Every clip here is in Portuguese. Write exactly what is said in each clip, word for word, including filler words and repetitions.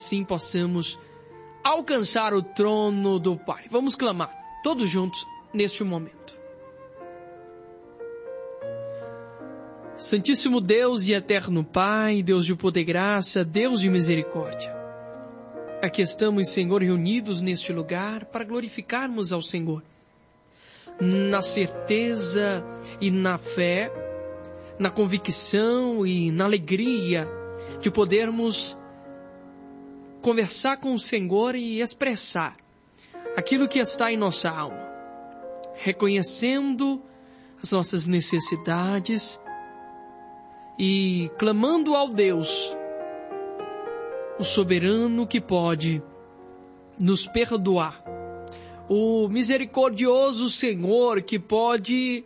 assim possamos alcançar o trono do Pai. Vamos clamar todos juntos neste momento. Santíssimo Deus e eterno Pai, Deus de poder e graça, Deus de misericórdia, aqui estamos, Senhor, reunidos neste lugar para glorificarmos ao Senhor, na certeza e na fé, na convicção e na alegria de podermos conversar com o Senhor e expressar aquilo que está em nossa alma, reconhecendo as nossas necessidades e clamando ao Deus, o soberano que pode nos perdoar, o misericordioso Senhor que pode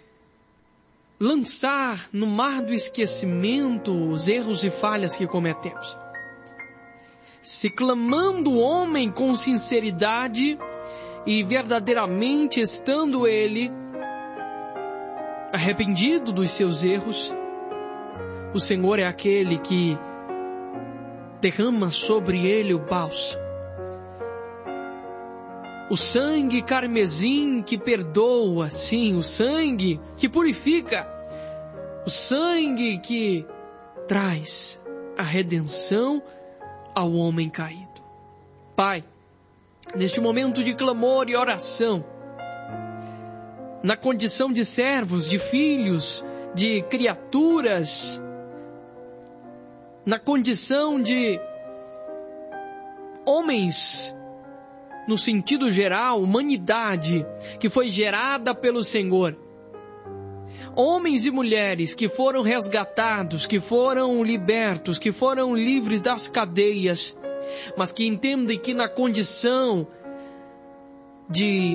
lançar no mar do esquecimento os erros e falhas que cometemos. Se clamando o homem com sinceridade e verdadeiramente estando ele arrependido dos seus erros, o Senhor é aquele que derrama sobre ele o bálsamo, o sangue carmesim que perdoa, sim, o sangue que purifica, o sangue que traz a redenção ao homem caído. Pai, neste momento de clamor e oração, na condição de servos, de filhos, de criaturas, na condição de homens, no sentido geral, humanidade que foi gerada pelo Senhor, homens e mulheres que foram resgatados, que foram libertos, que foram livres das cadeias, mas que entendem que na condição de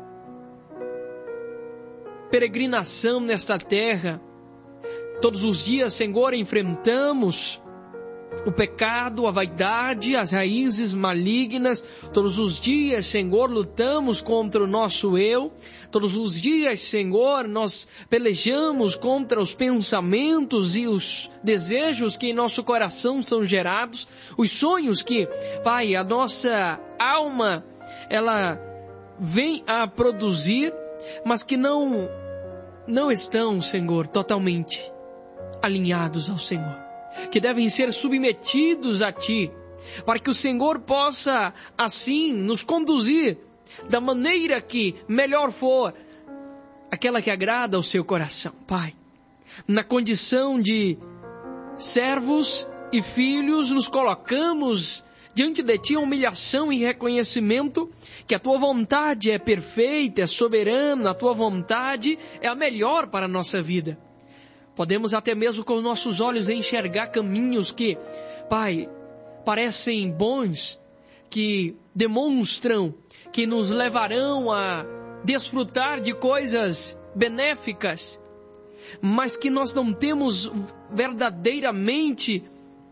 peregrinação nesta terra, todos os dias, Senhor, enfrentamos o pecado, a vaidade, as raízes malignas. Todos os dias, Senhor, lutamos contra o nosso eu. Todos os dias, Senhor, nós pelejamos contra os pensamentos e os desejos que em nosso coração são gerados, os sonhos que, Pai, a nossa alma, ela vem a produzir, mas que não, não estão, Senhor, totalmente alinhados ao Senhor, que devem ser submetidos a Ti, para que o Senhor possa, assim, nos conduzir da maneira que melhor for, aquela que agrada ao Seu coração. Pai, na condição de servos e filhos, nos colocamos diante de Ti em humilhação e reconhecimento que a Tua vontade é perfeita, é soberana, a Tua vontade é a melhor para a nossa vida. Podemos até mesmo com os nossos olhos enxergar caminhos que, Pai, parecem bons, que demonstram, que nos levarão a desfrutar de coisas benéficas, mas que nós não temos verdadeiramente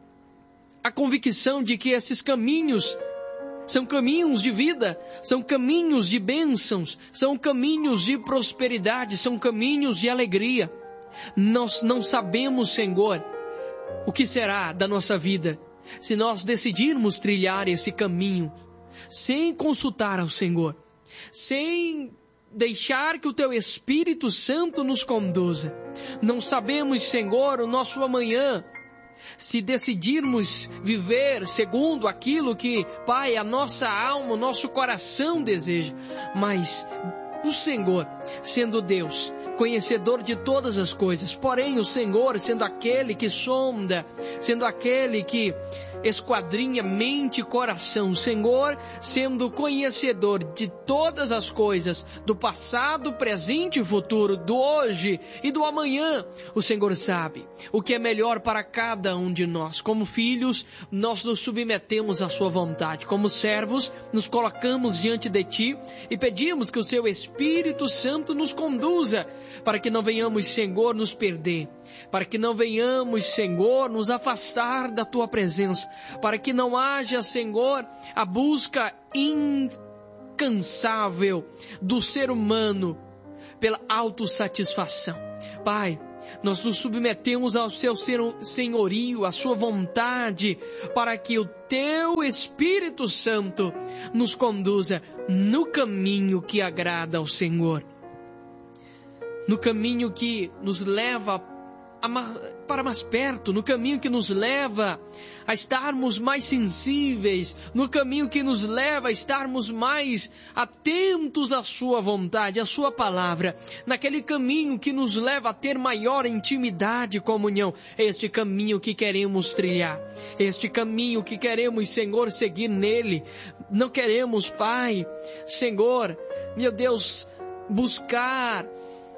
a convicção de que esses caminhos são caminhos de vida, são caminhos de bênçãos, são caminhos de prosperidade, são caminhos de alegria. Nós não sabemos, Senhor, o que será da nossa vida se nós decidirmos trilhar esse caminho sem consultar ao Senhor, sem deixar que o Teu Espírito Santo nos conduza. Não sabemos, Senhor, o nosso amanhã, se decidirmos viver segundo aquilo que, Pai, a nossa alma, o nosso coração deseja, mas o Senhor, sendo Deus, conhecedor de todas as coisas, porém o Senhor sendo aquele que sonda, sendo aquele que esquadrinha mente e coração, o Senhor sendo conhecedor de todas as coisas, do passado, presente e futuro, do hoje e do amanhã, o Senhor sabe o que é melhor para cada um de nós. Como filhos, nós nos submetemos à Sua vontade, como servos, nos colocamos diante de Ti e pedimos que o Seu Espírito Santo nos conduza, para que não venhamos, Senhor, nos perder, para que não venhamos, Senhor, nos afastar da Tua presença, para que não haja, Senhor, a busca incansável do ser humano pela autossatisfação. Pai, nós nos submetemos ao seu senhorio, à sua vontade, para que o teu Espírito Santo nos conduza no caminho que agrada ao Senhor, no caminho que nos leva para mais perto, no caminho que nos leva a estarmos mais sensíveis, no caminho que nos leva a estarmos mais atentos à sua vontade, à sua palavra, naquele caminho que nos leva a ter maior intimidade e comunhão. Este caminho que queremos trilhar, este caminho que queremos, Senhor, seguir nele. Não queremos, Pai, Senhor, meu Deus, buscar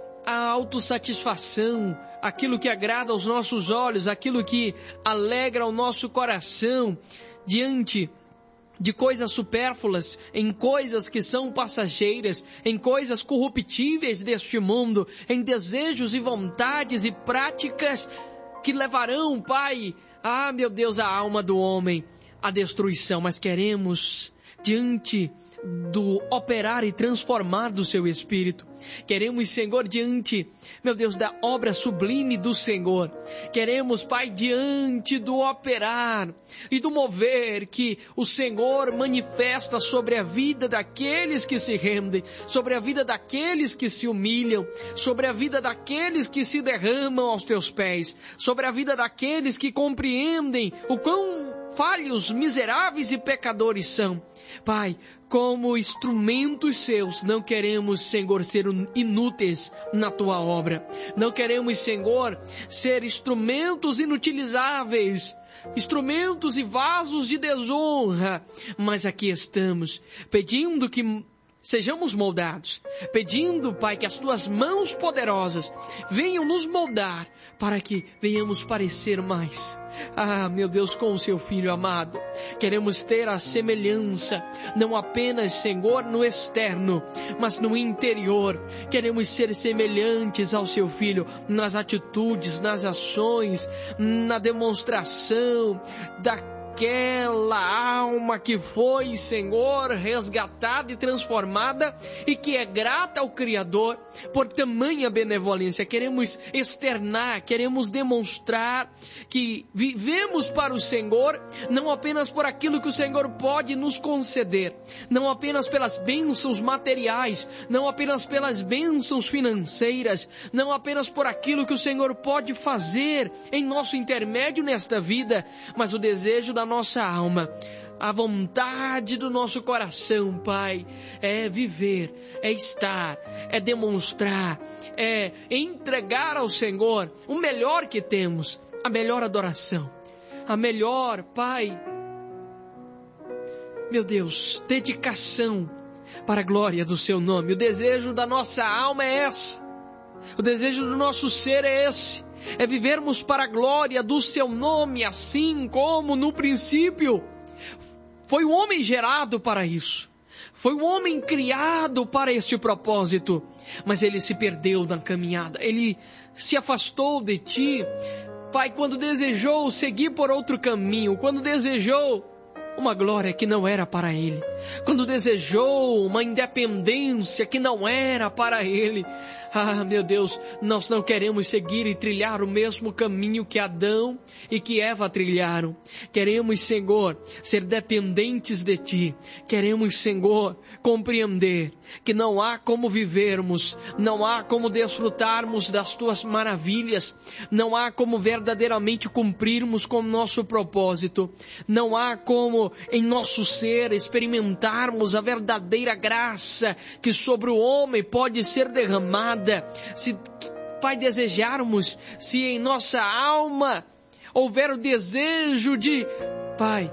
a autossatisfação, aquilo que agrada aos nossos olhos, aquilo que alegra o nosso coração, diante de coisas supérfluas, em coisas que são passageiras, em coisas corruptíveis deste mundo, em desejos e vontades e práticas que levarão, Pai, ah, meu Deus, a alma do homem à destruição. Mas queremos, diante do operar e transformar do seu Espírito, queremos, Senhor, diante, meu Deus, da obra sublime do Senhor, queremos, Pai, diante do operar e do mover que o Senhor manifesta sobre a vida daqueles que se rendem, sobre a vida daqueles que se humilham, sobre a vida daqueles que se derramam aos teus pés, sobre a vida daqueles que compreendem o quão falhos, miseráveis e pecadores são. Pai, como instrumentos seus, não queremos, Senhor, ser inúteis na tua obra. Não queremos, Senhor, ser instrumentos inutilizáveis, instrumentos e vasos de desonra. Mas aqui estamos, pedindo que sejamos moldados, pedindo, Pai, que as tuas mãos poderosas venham nos moldar, para que venhamos parecer mais, ah, meu Deus, com o seu Filho amado. Queremos ter a semelhança, não apenas, Senhor, no externo, mas no interior. Queremos ser semelhantes ao seu Filho, nas atitudes, nas ações, na demonstração da aquela alma que foi, Senhor, resgatada e transformada e que é grata ao Criador por tamanha benevolência. Queremos externar, queremos demonstrar que vivemos para o Senhor, não apenas por aquilo que o Senhor pode nos conceder, não apenas pelas bênçãos materiais, não apenas pelas bênçãos financeiras, não apenas por aquilo que o Senhor pode fazer em nosso intermédio nesta vida, mas o desejo da nossa alma, a vontade do nosso coração, Pai, é viver, é estar, é demonstrar, é entregar ao Senhor o melhor que temos, a melhor adoração, a melhor, Pai, meu Deus, dedicação para a glória do seu nome. O desejo da nossa alma é esse, o desejo do nosso ser é esse, é vivermos para a glória do seu nome, assim como no princípio foi o homem gerado para isso, foi o homem criado para este propósito, mas ele se perdeu na caminhada, ele se afastou de ti, Pai, quando desejou seguir por outro caminho, quando desejou uma glória que não era para ele, quando desejou uma independência que não era para ele. Ah, meu Deus, nós não queremos seguir e trilhar o mesmo caminho que Adão e que Eva trilharam. Queremos, Senhor, ser dependentes de Ti. Queremos, Senhor, compreender que não há como vivermos, não há como desfrutarmos das Tuas maravilhas, não há como verdadeiramente cumprirmos com o nosso propósito, não há como em nosso ser experimentarmos a verdadeira graça que sobre o homem pode ser derramada. Se, Pai, desejarmos, se em nossa alma houver o desejo de, Pai,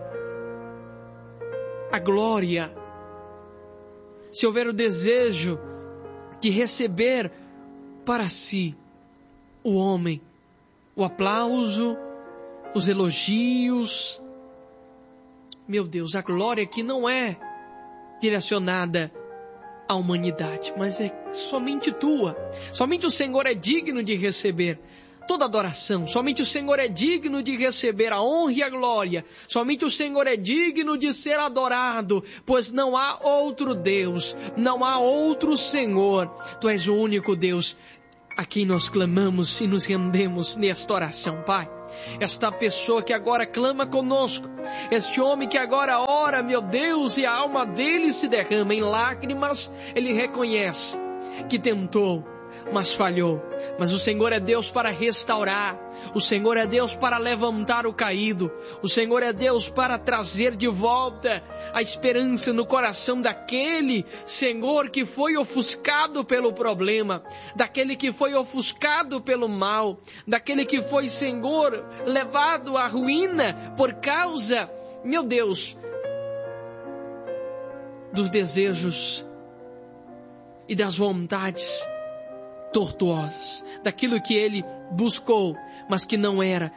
a glória, se houver o desejo de receber para si o homem, o aplauso, os elogios, meu Deus, a glória que não é direcionada à humanidade, mas é somente tua, somente o Senhor é digno de receber toda adoração. Somente o Senhor é digno de receber a honra e a glória. Somente o Senhor é digno de ser adorado, pois não há outro Deus, não há outro Senhor. Tu és o único Deus a quem nós clamamos e nos rendemos nesta oração, Pai. Esta pessoa que agora clama conosco, este homem que agora ora, meu Deus, e a alma dele se derrama em lágrimas, ele reconhece que tentou, mas falhou. Mas o Senhor é Deus para restaurar, o Senhor é Deus para levantar o caído, o Senhor é Deus para trazer de volta a esperança no coração daquele, Senhor, que foi ofuscado pelo problema, daquele que foi ofuscado pelo mal, daquele que foi, Senhor, levado à ruína por causa, meu Deus, dos desejos e das vontades tortuosas, daquilo que ele buscou, mas que não era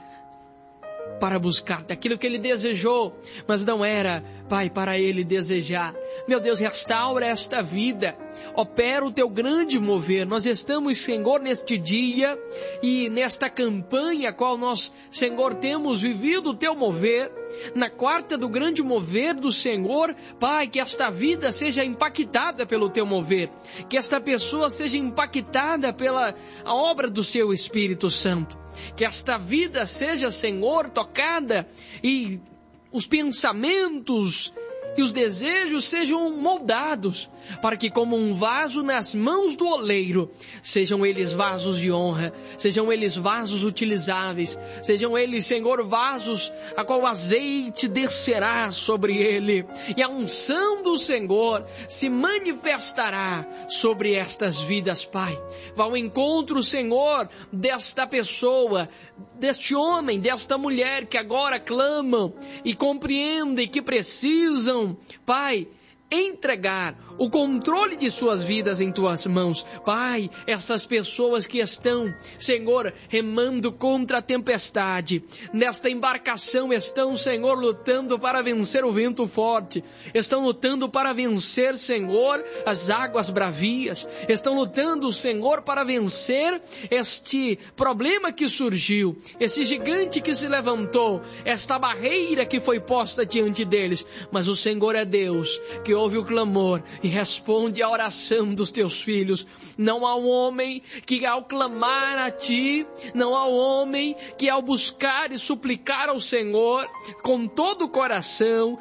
para buscar, daquilo que ele desejou, mas não era, Pai, para ele desejar. Meu Deus, restaura esta vida, opera o teu grande mover. Nós estamos, Senhor, neste dia e nesta campanha, qual nós, Senhor, temos vivido o teu mover, na quarta do grande mover do Senhor. Pai, que esta vida seja impactada pelo teu mover, que esta pessoa seja impactada pela a obra do seu Espírito Santo, que esta vida seja, Senhor, tocada e os pensamentos e os desejos sejam moldados, para que como um vaso nas mãos do oleiro, sejam eles vasos de honra, sejam eles vasos utilizáveis, sejam eles, Senhor, vasos a qual o azeite descerá sobre ele, e a unção do Senhor se manifestará sobre estas vidas, Pai. Vá ao encontro, Senhor, desta pessoa, deste homem, desta mulher que agora clamam e compreendem que precisam, Pai, entregar o controle de suas vidas em tuas mãos. Pai, essas pessoas que estão, Senhor, remando contra a tempestade, nesta embarcação estão, Senhor, lutando para vencer o vento forte, estão lutando para vencer, Senhor, as águas bravias, estão lutando, Senhor, para vencer este problema que surgiu, esse gigante que se levantou, esta barreira que foi posta diante deles. Mas o Senhor é Deus que ouve o clamor e responde à oração dos teus filhos. Não há um homem que ao clamar a ti, não há um homem que ao buscar e suplicar ao Senhor com todo o coração,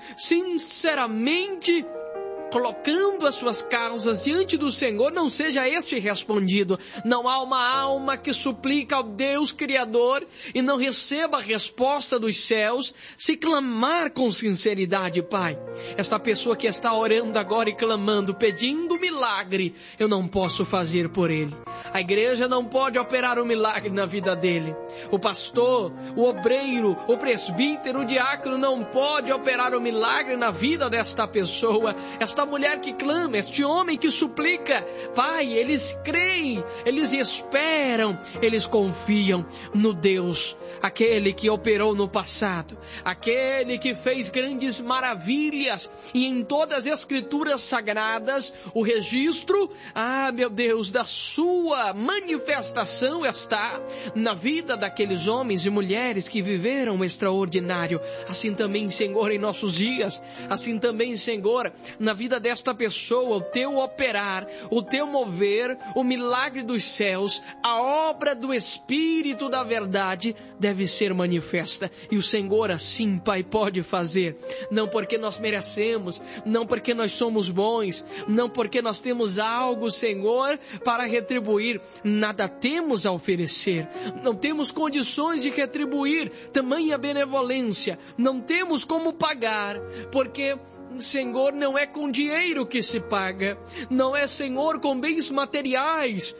sinceramente colocando as suas causas diante do Senhor, não seja este respondido. Não há uma alma que suplica ao Deus Criador e não receba a resposta dos céus, se clamar com sinceridade, Pai. Esta pessoa que está orando agora e clamando, pedindo milagre, eu não posso fazer por ele. A igreja não pode operar um milagre na vida dele. O pastor, o obreiro, o presbítero, o diácono não pode operar um milagre na vida desta pessoa. Esta mulher que clama, este homem que suplica, Pai, eles creem, eles esperam, eles confiam no Deus, aquele que operou no passado, aquele que fez grandes maravilhas, e em todas as escrituras sagradas, o registro, ah, meu Deus, da sua manifestação está na vida daqueles homens e mulheres que viveram o extraordinário. Assim também, Senhor, em nossos dias, assim também, Senhor, na vida desta pessoa, o teu operar, o teu mover, o milagre dos céus, a obra do Espírito da verdade deve ser manifesta. E o Senhor assim, Pai, pode fazer, não porque nós merecemos, não porque nós somos bons, não porque nós temos algo, Senhor, para retribuir. Nada temos a oferecer, não temos condições de retribuir tamanha benevolência, não temos como pagar, porque Senhor, não é com dinheiro que se paga, não é, Senhor, com bens materiais,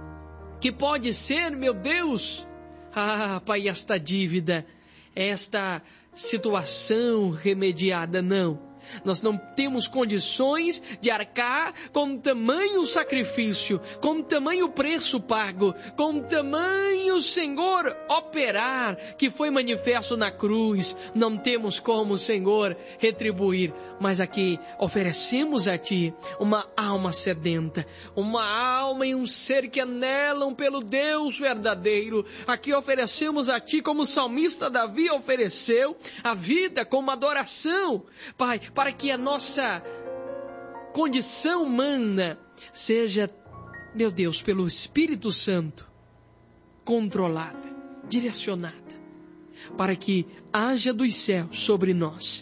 que pode ser, meu Deus, ah, Pai, esta dívida, esta situação remediada, não. Nós não temos condições de arcar com tamanho sacrifício, com tamanho preço pago, com tamanho, Senhor, operar que foi manifesto na cruz. Não temos como, Senhor, retribuir, mas aqui oferecemos a Ti uma alma sedenta, uma alma e um ser que anelam pelo Deus verdadeiro. Aqui oferecemos a Ti, como o salmista Davi ofereceu, a vida como adoração, Pai, para que a nossa condição humana seja, meu Deus, pelo Espírito Santo, controlada, direcionada, para que haja dos céus sobre nós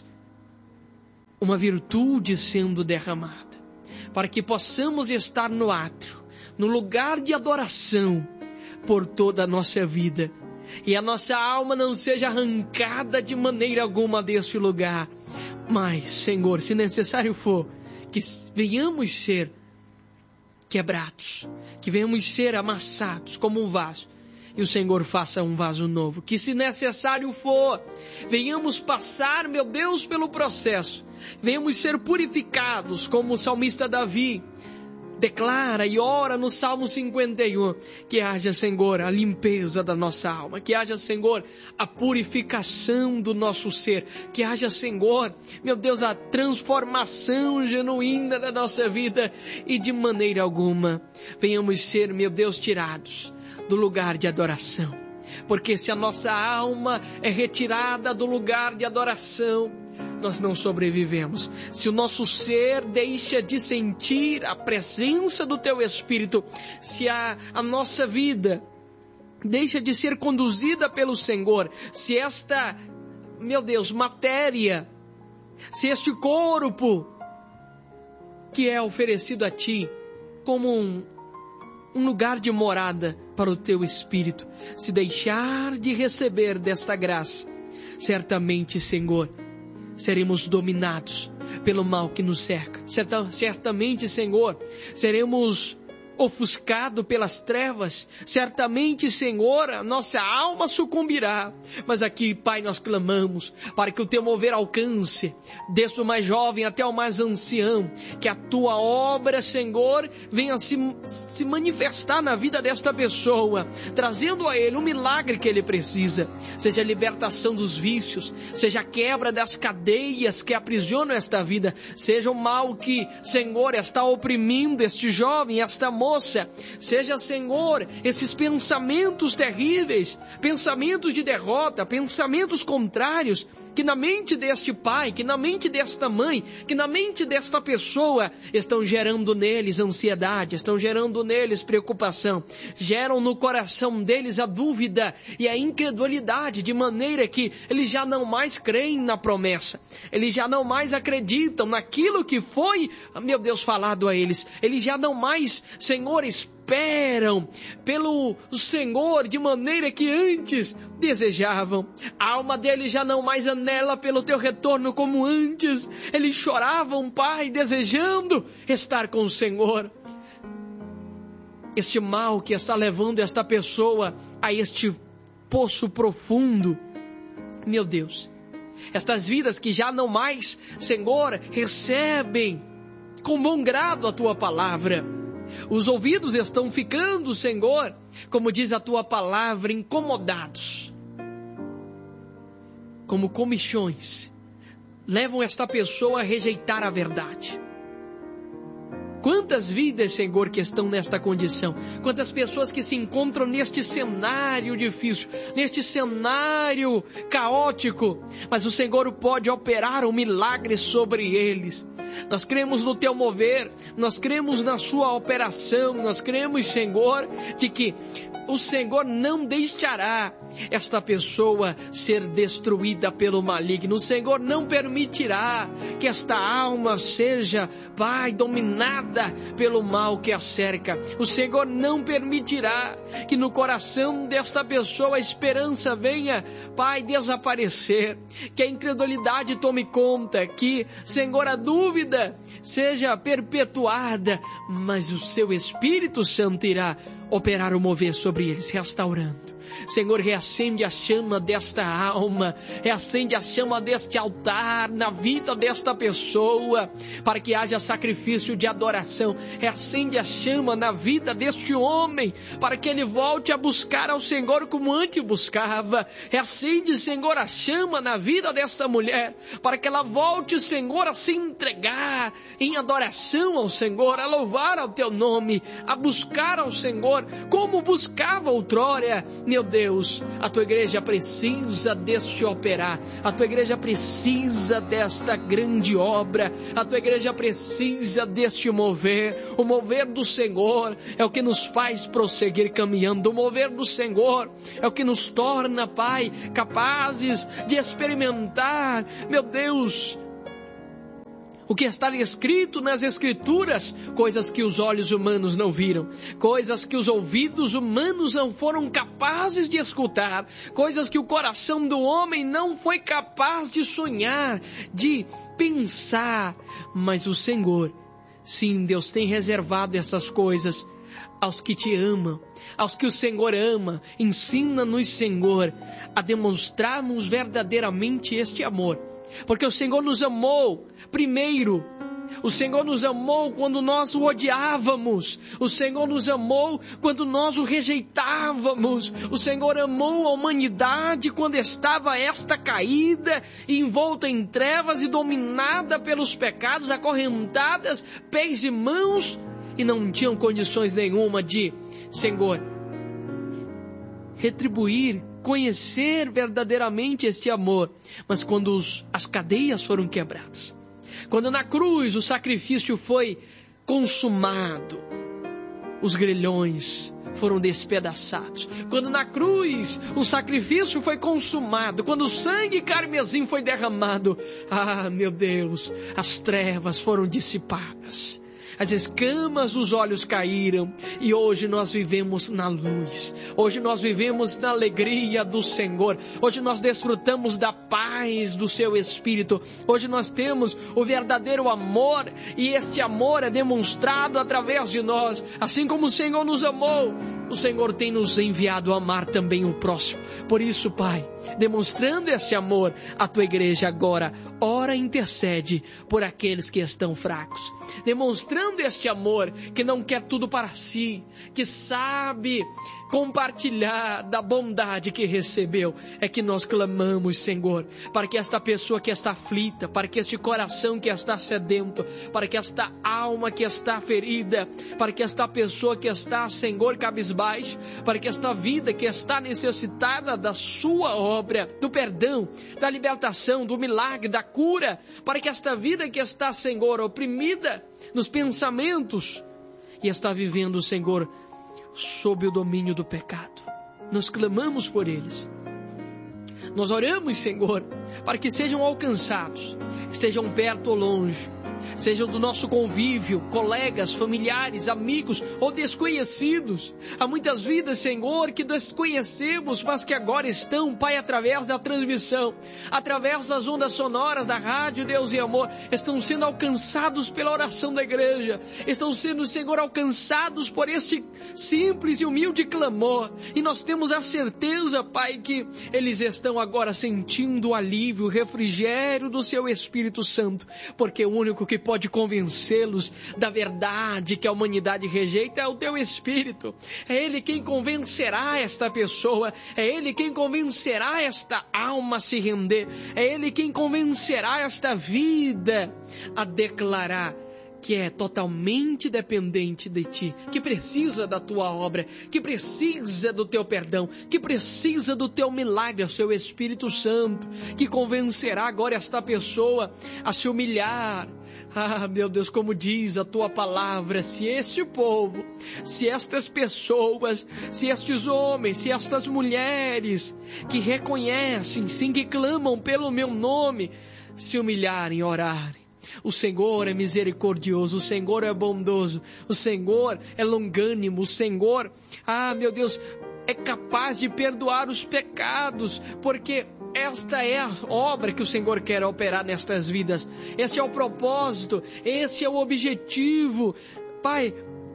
uma virtude sendo derramada, para que possamos estar no átrio, no lugar de adoração por toda a nossa vida, e a nossa alma não seja arrancada de maneira alguma deste lugar, mas, Senhor, se necessário for, que venhamos ser quebrados, que venhamos ser amassados como um vaso, e o Senhor faça um vaso novo. Que, se necessário for, venhamos passar, meu Deus, pelo processo, venhamos ser purificados, como o salmista Davi declara e ora no Salmo cinquenta e um, que haja, Senhor, a limpeza da nossa alma, que haja, Senhor, a purificação do nosso ser, que haja, Senhor, meu Deus, a transformação genuína da nossa vida, e de maneira alguma venhamos ser, meu Deus, tirados do lugar de adoração, porque se a nossa alma é retirada do lugar de adoração, nós não sobrevivemos. Se o nosso ser deixa de sentir a presença do Teu Espírito, se a, a nossa vida deixa de ser conduzida pelo Senhor, se esta, meu Deus, matéria, se este corpo que é oferecido a Ti como um, um lugar de morada para o Teu Espírito, se deixar de receber desta graça, certamente, Senhor, seremos dominados pelo mal que nos cerca. Certa, certamente, Senhor, seremos ofuscados pelas trevas. Certamente, Senhor, a nossa alma sucumbirá. Mas aqui, Pai, nós clamamos para que o Teu mover alcance, desde o mais jovem até o mais ancião, que a Tua obra, Senhor, venha se, se manifestar na vida desta pessoa, trazendo a ele o milagre que ele precisa, seja a libertação dos vícios, seja a quebra das cadeias que aprisionam esta vida, seja o mal que, Senhor, está oprimindo este jovem, esta moça, seja, Senhor, esses pensamentos terríveis, pensamentos de derrota, pensamentos contrários, que na mente deste pai, que na mente desta mãe, que na mente desta pessoa, estão gerando neles ansiedade, estão gerando neles preocupação, geram no coração deles a dúvida e a incredulidade, de maneira que eles já não mais creem na promessa, eles já não mais acreditam naquilo que foi, meu Deus, falado a eles, eles já não mais, Senhor, esperam pelo Senhor de maneira que antes desejavam. A alma deles já não mais anela pelo Teu retorno como antes. Eles choravam, Pai, desejando estar com o Senhor. Este mal que está levando esta pessoa a este poço profundo, meu Deus, estas vidas que já não mais, Senhor, recebem com bom grado a Tua palavra. Os ouvidos estão ficando, Senhor, como diz a Tua palavra, incomodados, como comichões, levam esta pessoa a rejeitar a verdade. Quantas vidas, Senhor, que estão nesta condição, quantas pessoas que se encontram neste cenário difícil, neste cenário caótico, mas o Senhor pode operar um milagre sobre eles. Nós cremos no Teu mover, nós cremos na Sua operação, nós cremos, Senhor, de que o Senhor não deixará esta pessoa ser destruída pelo maligno. O Senhor não permitirá que esta alma seja, Pai, dominada pelo mal que a cerca. O Senhor não permitirá que no coração desta pessoa a esperança venha, Pai, desaparecer, que a incredulidade tome conta, que, Senhor, a dúvida seja perpetuada, mas o Seu Espírito Santo irá operar o mover sobre eles, restaurando. Senhor, reacende a chama desta alma, reacende a chama deste altar na vida desta pessoa, para que haja sacrifício de adoração. Reacende a chama na vida deste homem, para que ele volte a buscar ao Senhor como antes buscava. Reacende, Senhor, a chama na vida desta mulher, para que ela volte, Senhor, a se entregar em adoração ao Senhor, a louvar ao teu nome, a buscar ao Senhor como buscava outrora. Meu Deus, a tua igreja precisa deste operar, a tua igreja precisa desta grande obra, a tua igreja precisa deste mover. O mover do Senhor é o que nos faz prosseguir caminhando, o mover do Senhor é o que nos torna, Pai, capazes de experimentar, meu Deus, o que está escrito nas Escrituras, coisas que os olhos humanos não viram, coisas que os ouvidos humanos não foram capazes de escutar, coisas que o coração do homem não foi capaz de sonhar, de pensar. Mas o Senhor, sim, Deus tem reservado essas coisas aos que te amam, aos que o Senhor ama. Ensina-nos, Senhor, a demonstrarmos verdadeiramente este amor. Porque o Senhor nos amou primeiro. O Senhor nos amou quando nós o odiávamos. O Senhor nos amou quando nós o rejeitávamos. O Senhor amou a humanidade quando estava esta caída, envolta em trevas e dominada pelos pecados, acorrentadas, pés e mãos, e não tinham condições nenhuma de, Senhor, retribuir, conhecer verdadeiramente este amor. Mas quando os, as cadeias foram quebradas, quando na cruz o sacrifício foi consumado, os grilhões foram despedaçados. Quando na cruz o sacrifício foi consumado, quando o sangue carmesim foi derramado, ah, meu Deus, as trevas foram dissipadas. As escamas dos olhos caíram e hoje nós vivemos na luz. Hoje nós vivemos na alegria do Senhor. Hoje nós desfrutamos da paz do seu Espírito. Hoje nós temos o verdadeiro amor e este amor é demonstrado através de nós. Assim como o Senhor nos amou, o Senhor tem nos enviado a amar também o próximo. Por isso, Pai, demonstrando este amor, a tua igreja agora ora e intercede por aqueles que estão fracos. Demonstrando este amor que não quer tudo para si, que sabe compartilhar da bondade que recebeu, é que nós clamamos, Senhor, para que esta pessoa que está aflita, para que este coração que está sedento, para que esta alma que está ferida, para que esta pessoa que está, Senhor, cabisbaixo, para que esta vida que está necessitada da sua obra, do perdão, da libertação, do milagre, da cura, para que esta vida que está, Senhor, oprimida nos pensamentos e está vivendo, Senhor, sob o domínio do pecado, nós clamamos por eles. Nós oramos, Senhor, para que sejam alcançados, estejam perto ou longe, sejam do nosso convívio, colegas, familiares, amigos ou desconhecidos. Há muitas vidas, Senhor, que desconhecemos, mas que agora estão, Pai, através da transmissão, através das ondas sonoras da rádio Deus e Amor, estão sendo alcançados pela oração da igreja, estão sendo, Senhor, alcançados por este simples e humilde clamor, e nós temos a certeza, Pai, que eles estão agora sentindo o alívio, o refrigério do seu Espírito Santo, porque o único que pode convencê-los da verdade que a humanidade rejeita é o teu Espírito. É Ele quem convencerá esta pessoa, é Ele quem convencerá esta alma a se render, é Ele quem convencerá esta vida a declarar que é totalmente dependente de Ti, que precisa da Tua obra, que precisa do Teu perdão, que precisa do Teu milagre, o Seu Espírito Santo, que convencerá agora esta pessoa a se humilhar. Ah, meu Deus, como diz a Tua palavra, se este povo, se estas pessoas, se estes homens, se estas mulheres que reconhecem, sim, que clamam pelo meu nome, se humilharem e orarem, o Senhor é misericordioso, o Senhor é bondoso, o Senhor é longânimo, o Senhor, ah, meu Deus, é capaz de perdoar os pecados, porque esta é a obra que o Senhor quer operar nestas vidas. Esse é o propósito, esse é o objetivo, Pai,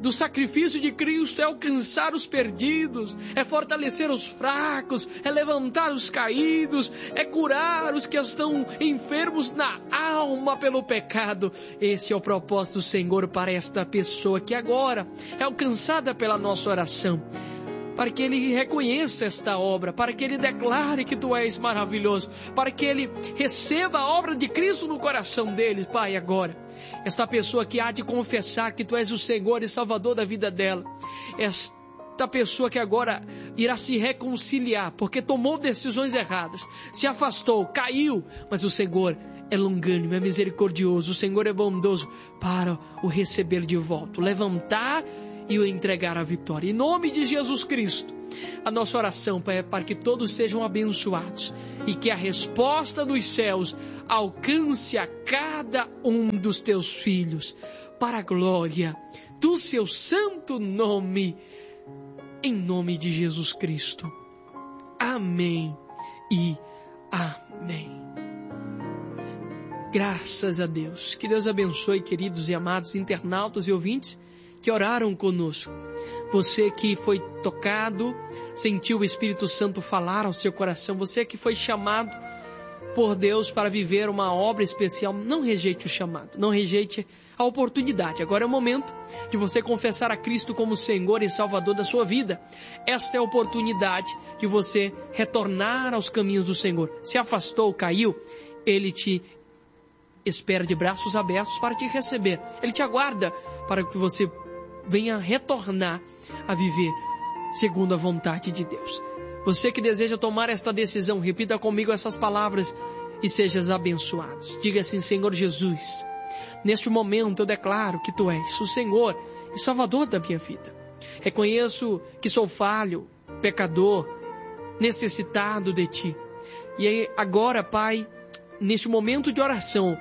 do sacrifício de Cristo é alcançar os perdidos, é fortalecer os fracos, é levantar os caídos, é curar os que estão enfermos na alma pelo pecado. Esse é o propósito do Senhor para esta pessoa que agora é alcançada pela nossa oração. Para que ele reconheça esta obra, para que ele declare que tu és maravilhoso, para que ele receba a obra de Cristo no coração dele, Pai, agora. Esta pessoa que há de confessar que tu és o Senhor e Salvador da vida dela, esta pessoa que agora irá se reconciliar, porque tomou decisões erradas, se afastou, caiu, mas o Senhor é longânimo, é misericordioso, o Senhor é bondoso para o receber de volta, o levantar e o entregar a vitória. Em nome de Jesus Cristo, a nossa oração, Pai, é para que todos sejam abençoados e que a resposta dos céus alcance a cada um dos teus filhos, para a glória do seu santo nome, em nome de Jesus Cristo. Amém e amém. Graças a Deus. Que Deus abençoe, queridos e amados internautas e ouvintes que oraram conosco. Você que foi tocado, sentiu o Espírito Santo falar ao seu coração, você que foi chamado por Deus para viver uma obra especial, não rejeite o chamado, não rejeite a oportunidade. Agora é o momento de você confessar a Cristo como Senhor e Salvador da sua vida. Esta é a oportunidade de você retornar aos caminhos do Senhor. Se afastou, caiu, Ele te espera de braços abertos para te receber. Ele te aguarda para que você venha retornar a viver segundo a vontade de Deus. Você que deseja tomar esta decisão, repita comigo essas palavras e sejas abençoado. Diga assim: Senhor Jesus, neste momento eu declaro que Tu és o Senhor e Salvador da minha vida. Reconheço que sou falho, pecador, necessitado de Ti. E agora, Pai, neste momento de oração,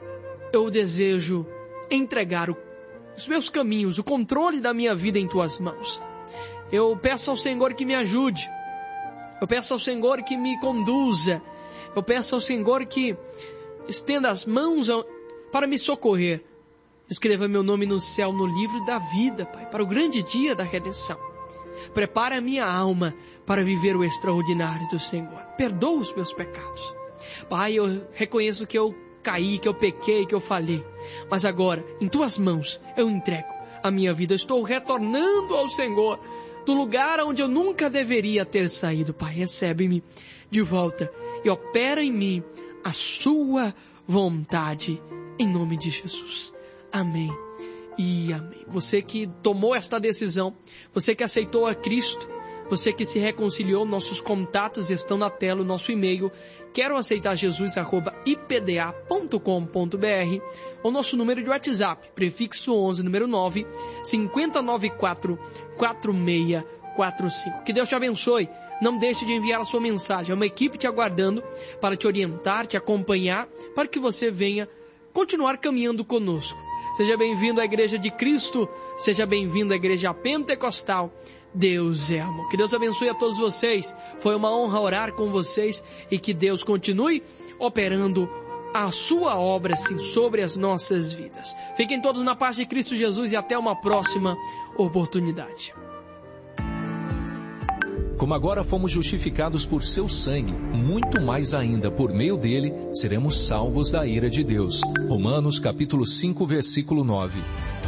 eu desejo entregar o os meus caminhos, o controle da minha vida em Tuas mãos. Eu peço ao Senhor que me ajude. Eu peço ao Senhor que me conduza. Eu peço ao Senhor que estenda as mãos para me socorrer. Escreva meu nome no céu, no livro da vida, Pai, para o grande dia da redenção. Prepara a minha alma para viver o extraordinário do Senhor. Perdoa os meus pecados. Pai, eu reconheço que eu caí, que eu pequei, que eu falhei. Mas agora, em Tuas mãos, eu entrego a minha vida. Eu estou retornando ao Senhor, do lugar onde eu nunca deveria ter saído. Pai, recebe-me de volta e opera em mim a Sua vontade, em nome de Jesus. Amém e amém. Você que tomou esta decisão, você que aceitou a Cristo, você que se reconciliou, nossos contatos estão na tela, o nosso e-mail, quero aceitar Jesus, arroba i p d a ponto com ponto b r, ou nosso número de WhatsApp, prefixo onze, número nove, cinco nove quatro, quatro seis quatro cinco. Que Deus te abençoe. Não deixe de enviar a sua mensagem. É uma equipe te aguardando para te orientar, te acompanhar, para que você venha continuar caminhando conosco. Seja bem-vindo à Igreja de Cristo, seja bem-vindo à Igreja Pentecostal. Deus é amor. Que Deus abençoe a todos vocês. Foi uma honra orar com vocês e que Deus continue operando a sua obra, sim, sobre as nossas vidas. Fiquem todos na paz de Cristo Jesus e até uma próxima oportunidade. Como agora fomos justificados por seu sangue, muito mais ainda por meio dele seremos salvos da ira de Deus. Romanos capítulo cinco, versículo nove.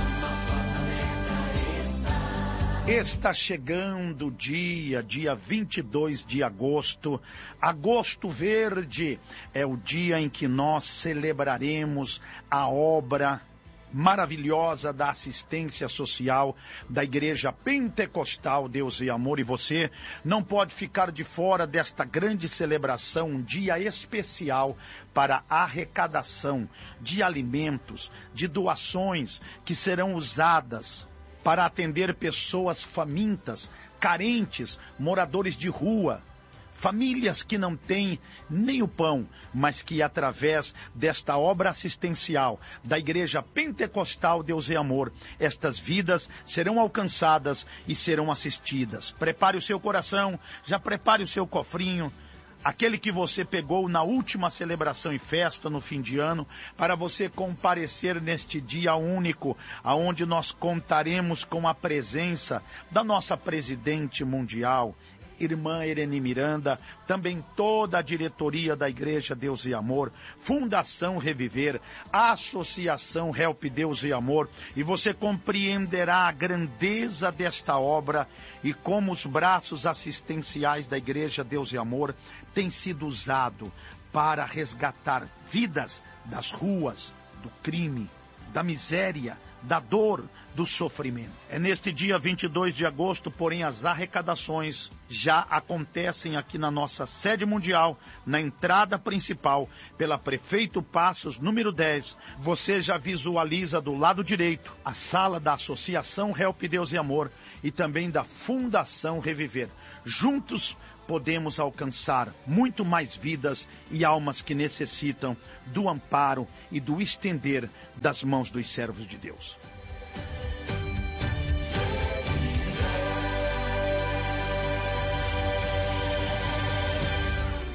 Está chegando o dia, dia vinte e dois de agosto, agosto verde, é o dia em que nós celebraremos a obra maravilhosa da assistência social da Igreja Pentecostal Deus e Amor, e você não pode ficar de fora desta grande celebração, um dia especial para arrecadação de alimentos, de doações que serão usadas para atender pessoas famintas, carentes, moradores de rua, famílias que não têm nem o pão, mas que através desta obra assistencial da Igreja Pentecostal Deus e Amor, estas vidas serão alcançadas e serão assistidas. Prepare o seu coração, já prepare o seu cofrinho. aquele que você pegou na última celebração e festa no fim de ano, para você comparecer neste dia único, aonde nós contaremos com a presença da nossa presidente mundial, irmã Irene Miranda, também toda a diretoria da Igreja Deus e Amor, Fundação Reviver, Associação Help Deus e Amor, e você compreenderá a grandeza desta obra e como os braços assistenciais da Igreja Deus e Amor têm sido usados para resgatar vidas das ruas, do crime, da miséria, da dor, do sofrimento. É neste dia vinte e dois de agosto, porém, as arrecadações já acontecem aqui na nossa sede mundial, na entrada principal, pela Prefeito Passos, número dez. Você já visualiza do lado direito a sala da Associação Help Deus e Amor e também da Fundação Reviver. Juntos podemos alcançar muito mais vidas e almas que necessitam do amparo e do estender das mãos dos servos de Deus.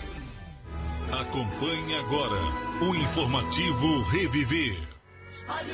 Acompanhe agora o informativo Reviver.